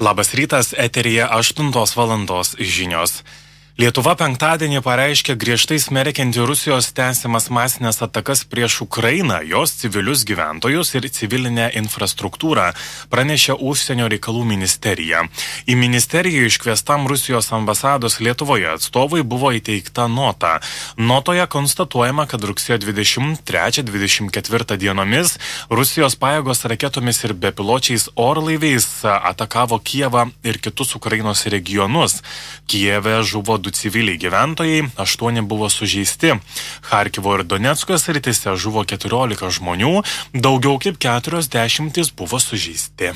Labas rytas, eteryje 8 valandos žinios. Lietuva penktadienį pareiškė griežtai smerkianti Rusijos tęsiamas masinės atakas prieš Ukrainą, jos civilius gyventojus ir civilinę infrastruktūrą, pranešė Užsienio reikalų ministerija. Į ministeriją iškviestam Rusijos ambasados Lietuvoje atstovui buvo įteikta nota. Notoje konstatuojama, kad rugsėjo 23-24 dienomis Rusijos pajėgos raketomis ir bepiločiais orlaiviais atakavo Kijevą ir kitus Ukrainos regionus. Kijeve žuvo 2 civiliai gyventojai, 8 buvo sužeisti. Charkivo ir Donecko srityse žuvo 14 žmonių, daugiau kaip 40 buvo sužeisti.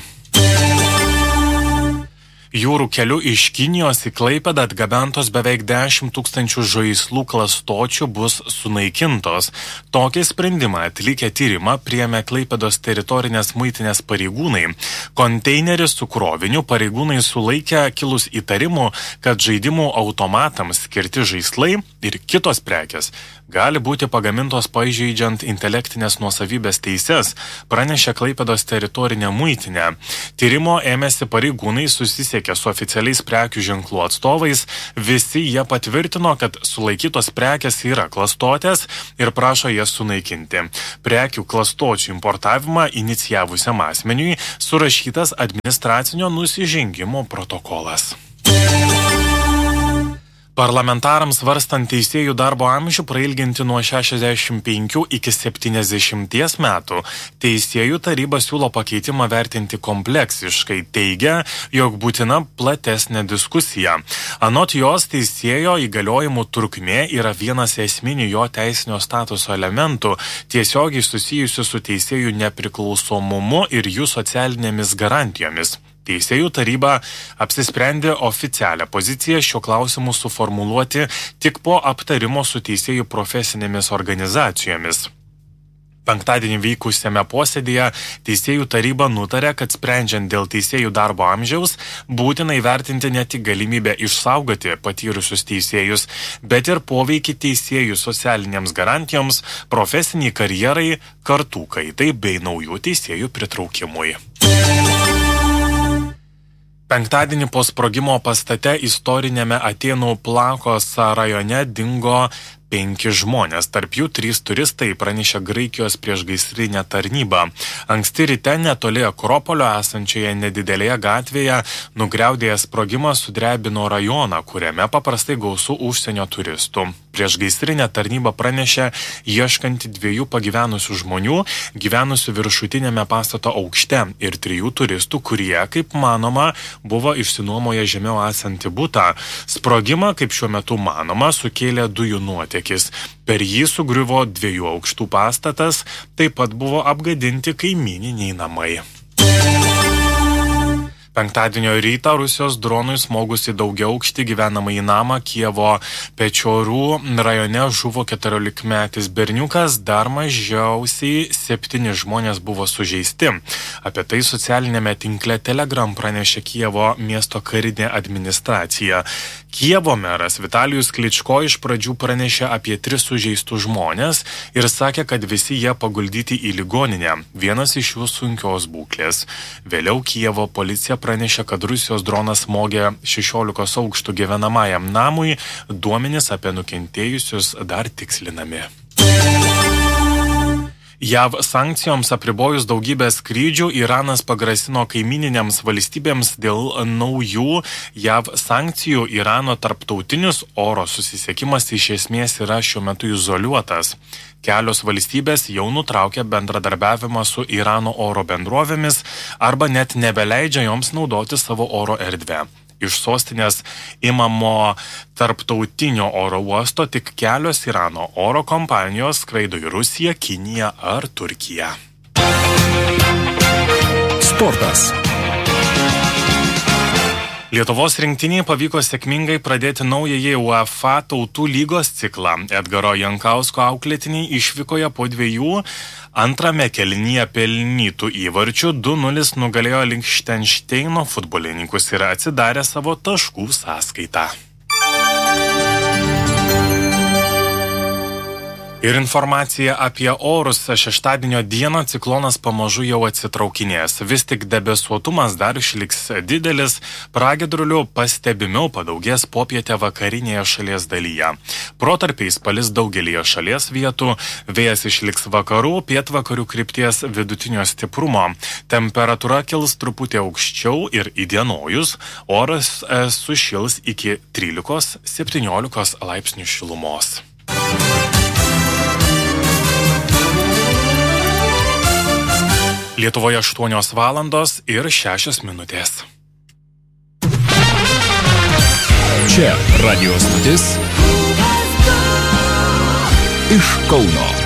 Jūrų keliu iš Kinijos į Klaipėdą atgabentos beveik 10 000 žaislų klastočių bus sunaikintos. Tokį sprendimą atlikę tyrimą priėmė Klaipėdos teritorinės muitinės pareigūnai. Konteinerį su kroviniu pareigūnai sulaikė kilus įtarimų, kad žaidimų automatams skirti žaislai ir kitos prekės gali būti pagamintos pažeidžiant intelektinės nuosavybės teises, pranešė Klaipėdos teritorinė muitinė. Tyrimo ėmėsi pareigūnai susisiekė su oficialiais prekių ženklų atstovais, visi jie patvirtino, kad sulaikytos prekės yra klastotės ir prašo jas sunaikinti. Prekių klastočių importavimą inicijavusiam asmeniui surašytas administracinio nusižengimo protokolas. Parlamentarams svarstant teisėjų darbo amžių prailginti nuo 65 iki 70 metų, teisėjų taryba siūlo pakeitimą vertinti kompleksiškai, teigia, jog būtina platesnė diskusija. Anot jos, teisėjo įgaliojimų trukmė yra vienas esminių jo teisinio statuso elementų, tiesiogiai susijusių su teisėjų nepriklausomumu ir jų socialinėmis garantijomis. Teisėjų taryba apsisprendė oficialią poziciją šio klausimu suformuluoti tik po aptarimo su teisėjų profesinėmis organizacijomis. Penktadienį vykusiame posėdėje teisėjų taryba nutarė, kad sprendžiant dėl teisėjų darbo amžiaus būtina įvertinti ne tik galimybę išsaugoti patyrusius teisėjus, bet ir poveikį teisėjų socialinėms garantijoms, profesiniai karjerai, kartų kaitai bei naujų teisėjų pritraukimui. Penktadienį po sprogimo pastate istorinėme Atėnų Plakos rajone dingo 5 žmonės, tarp jų 3 turistai, pranešė Graikijos priešgaisrinė tarnyba. Anksti ryte netoli Akropolio esančioje nedidelėje gatvėje nugriaudėjęs sprogimas sudrebino rajoną, kuriame paprastai gausu užsienio turistų. Priešgaisrinė tarnyba pranešė ieškanti 2 pagyvenusių žmonių, gyvenusių viršutinėme pastato aukšte ir 3 turistų, kurie, kaip manoma, buvo išsinuomoję žemiau esantį butą. Sprogimą, kaip šiuo metu manoma, sukėlė dujų nuotėkis. Per jį sugriuvo 2 aukštų pastatas, taip pat buvo apgadinti kaimyniniai namai. Penktadienio rytą Rusijos dronui smogus į daugiaaukštį gyvenamąjį namą Kijevo Pečiorų rajone žuvo 14-metis berniukas, dar mažiausiai 7 žmonės buvo sužeisti. Apie tai socialinėme tinkle Telegram pranešė Kijevo miesto karinė administracija. Kijevo meras Vitalijus Kličko iš pradžių pranešė apie 3 sužeistų žmonės ir sakė, kad visi jie paguldyti į ligoninę, vienas iš jų sunkios būklės. Vėliau Kijevo policija pranešė, kad Rusijos dronas smogė 16 aukštų gyvenamajam namui, duomenys apie nukentėjusius dar tikslinami. JAV sankcijoms apribojus daugybę skrydžių, Iranas pagrasino kaimininėms valstybėms dėl naujų JAV sankcijų. Irano tarptautinis oro susisiekimas iš esmės yra šiuo metu izoliuotas. Kelios valstybės jau nutraukė bendradarbiavimą su Irano oro bendrovėmis arba net nebeleidžia joms naudoti savo oro erdvę. Iš sostinės imamo tarptautinio oro uosto tik kelios Irano oro kompanijos skraido į Rusiją, Kiniją ar Turkiją. Sportas. Lietuvos rinktiniai pavyko sėkmingai pradėti naująjį UEFA tautų lygos ciklą. Edgaro Jankausko auklėtiniai išvykoje po 2 antrame kėlinyje pelnytų įvarčių 2-0 nugalėjo Lichtenšteino futbolininkus ir atsidarė savo taškų sąskaitą. Ir informacija apie orus. Šeštadienio dieną ciklonas pamažu jau atsitraukinės. Vis tik debesuotumas dar išliks didelis, pragiedrulių pastebimiau padaugės popietę vakarinėje šalies dalyje. Protarpiais palis daugelyje šalies vietų, vėjas išliks vakarų, pietvakarių krypties vidutinio stiprumo. Temperatūra kils truputį aukščiau ir įdienojus, oras sušils iki 13-17 laipsnių šilumos. Lietuvoje 8 valandos ir 6 minutės. Čia radio stotis iš Kauno.